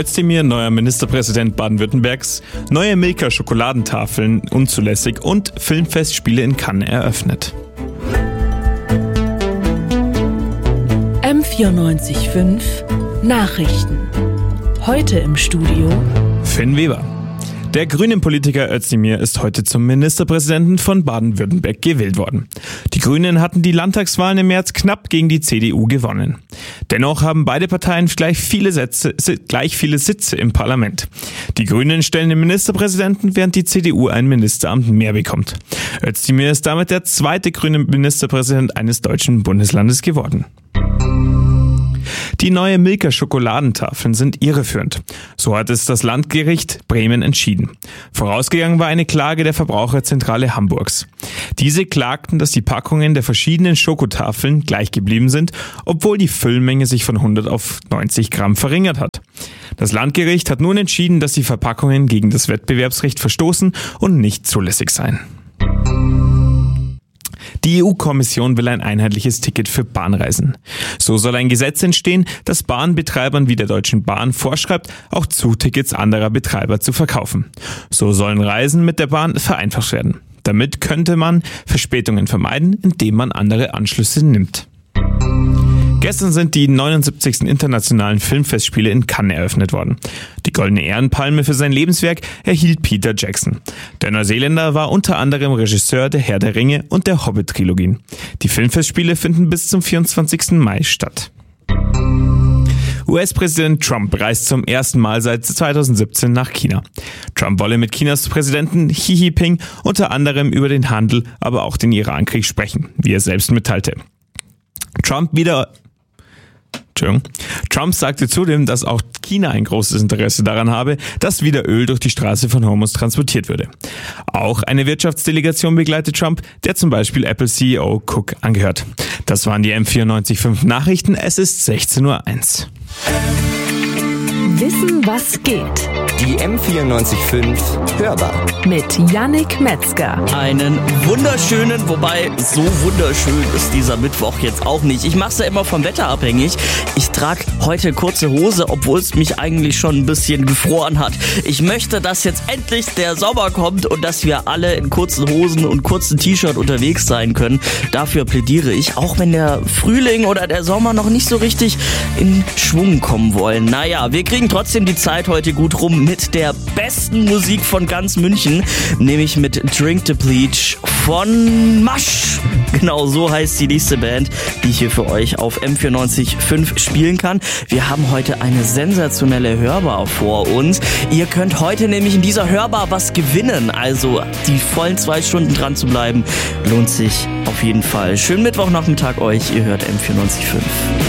Özdemir, neuer Ministerpräsident Baden-Württembergs, neue Milka-Schokoladentafeln unzulässig und Filmfestspiele in Cannes eröffnet. M94.5 Nachrichten. Heute im Studio Finn Weber. Der Grünen-Politiker Özdemir ist heute zum Ministerpräsidenten von Baden-Württemberg gewählt worden. Die Grünen hatten die Landtagswahlen im März knapp gegen die CDU gewonnen. Dennoch haben beide Parteien gleich viele Sitze im Parlament. Die Grünen stellen den Ministerpräsidenten, während die CDU ein Ministeramt mehr bekommt. Özdemir ist damit der zweite grüne Ministerpräsident eines deutschen Bundeslandes geworden. Die neue Milka-Schokoladentafeln sind irreführend. So hat es das Landgericht Bremen entschieden. Vorausgegangen war eine Klage der Verbraucherzentrale Hamburgs. Diese klagten, dass die Packungen der verschiedenen Schokotafeln gleich geblieben sind, obwohl die Füllmenge sich von 100 auf 90 Gramm verringert hat. Das Landgericht hat nun entschieden, dass die Verpackungen gegen das Wettbewerbsrecht verstoßen und nicht zulässig seien. Die EU-Kommission will ein einheitliches Ticket für Bahnreisen. So soll ein Gesetz entstehen, das Bahnbetreibern wie der Deutschen Bahn vorschreibt, auch Zugtickets anderer Betreiber zu verkaufen. So sollen Reisen mit der Bahn vereinfacht werden. Damit könnte man Verspätungen vermeiden, indem man andere Anschlüsse nimmt. Gestern sind die 79. Internationalen Filmfestspiele in Cannes eröffnet worden. Die Goldene Ehrenpalme für sein Lebenswerk erhielt Peter Jackson. Der Neuseeländer war unter anderem Regisseur der Herr der Ringe und der Hobbit-Trilogien. Die Filmfestspiele finden bis zum 24. Mai statt. US-Präsident Trump reist zum ersten Mal seit 2017 nach China. Trump wolle mit Chinas Präsidenten Xi Jinping unter anderem über den Handel, aber auch den Irankrieg sprechen, wie er selbst mitteilte. Trump sagte zudem, dass auch China ein großes Interesse daran habe, dass wieder Öl durch die Straße von Hormuz transportiert würde. Auch eine Wirtschaftsdelegation begleitet Trump, der zum Beispiel Apple-CEO Cook angehört. Das waren die M94.5 Nachrichten. Es ist 16:01 Uhr. Wissen, was geht. Die M94.5 Hörbar. Mit Yannick Metzger. Einen wunderschönen, wobei so wunderschön ist dieser Mittwoch jetzt auch nicht. Ich mache es ja immer vom Wetter abhängig. Ich trage heute kurze Hose, obwohl es mich eigentlich schon ein bisschen gefroren hat. Ich möchte, dass jetzt endlich der Sommer kommt und dass wir alle in kurzen Hosen und kurzen T-Shirt unterwegs sein können. Dafür plädiere ich, auch wenn der Frühling oder der Sommer noch nicht so richtig in Schwung kommen wollen. Naja, wir kriegen trotzdem die Zeit heute gut rum mit der besten Musik von ganz München, nämlich mit Drink the Bleach von Masch. Genau so heißt die nächste Band, die ich hier für euch auf M94.5 spielen kann. Wir haben heute eine sensationelle Hörbar vor uns. Ihr könnt heute nämlich in dieser Hörbar was gewinnen. Also die vollen 2 Stunden dran zu bleiben, lohnt sich auf jeden Fall. Schönen Mittwochnachmittag euch. Ihr hört M94.5.